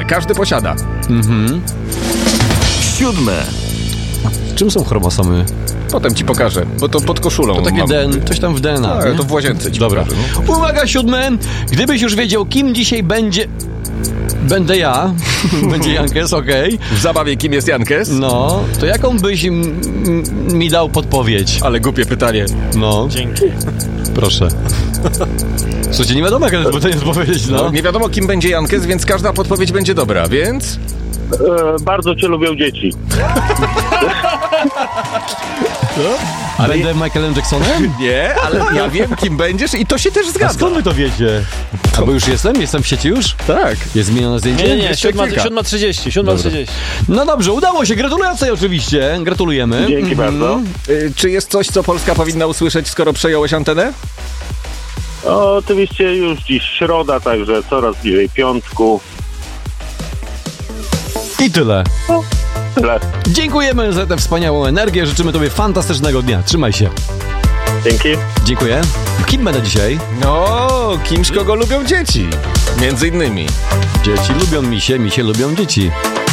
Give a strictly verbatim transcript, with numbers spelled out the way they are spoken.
każdy posiada. Mhm. Siódme. Czym są chromosomy? Potem ci pokażę, bo to pod koszulą To takie mam. D N A, coś tam w D N A. Tak, nie? to w łazience ci Dobra. pokażę. No. Uwaga, siódme. Gdybyś już wiedział, kim dzisiaj będzie... Będę ja. Będzie Jankes, okej. Okay. W zabawie kim jest Jankes? No, to jaką byś m- m- mi dał podpowiedź? Ale głupie pytanie. No. Dzięki. Proszę. Słuchajcie, nie wiadomo, jaka to jest odpowiedź, no. No, nie wiadomo kim będzie Jankes, więc każda podpowiedź będzie dobra, więc... E, bardzo cię lubią dzieci. Ale będę Michaelem Jacksonem? Nie, ale ja wiem kim będziesz i to się też A zgadza. skąd wy to wiecie? A bo już jestem? Jestem w sieci już? Tak. Jest zmienione zdjęcie? Nie, nie, Jeszcze siódma, kilka. siódma trzydzieści, siódma trzydzieści. No dobrze, udało się. Gratulacje oczywiście. Gratulujemy. Dzięki bardzo. Y, czy jest coś, co Polska powinna usłyszeć, skoro przejąłeś antenę? O, oczywiście już dziś środa, także coraz bliżej piątku. I tyle. Tyle. Dziękujemy za tę wspaniałą energię. Życzymy tobie fantastycznego dnia. Trzymaj się. Dzięki. Dziękuję. Kim będę dzisiaj? No, kimś kogo lubią dzieci. Między innymi. Dzieci lubią misie, misie lubią dzieci.